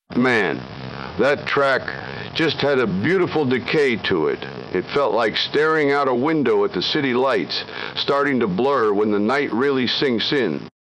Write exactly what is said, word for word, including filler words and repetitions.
Man, that track just had a beautiful decay to it. It felt like staring out a window at the city lights, starting to blur when the night really sinks in.